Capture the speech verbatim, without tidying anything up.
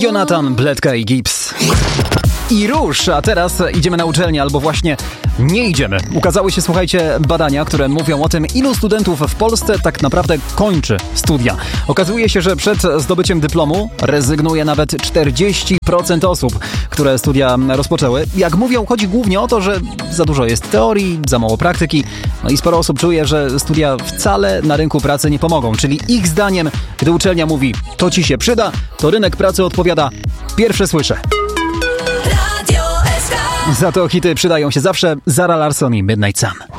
Jonathan, Bledka i Gibbs. I rusz, a teraz idziemy na uczelnię, albo właśnie nie idziemy. Ukazały się, słuchajcie, badania, które mówią o tym, ilu studentów w Polsce tak naprawdę kończy studia. Okazuje się, że przed zdobyciem dyplomu rezygnuje nawet czterdzieści procent osób, które studia rozpoczęły. Jak mówią, chodzi głównie o to, że za dużo jest teorii, za mało praktyki, no i sporo osób czuje, że studia wcale na rynku pracy nie pomogą. Czyli ich zdaniem, gdy uczelnia mówi, to ci się przyda, to rynek pracy odpowiada, pierwsze słyszę. Za to hity przydają się zawsze. Zara Larsson i Midnight Sun.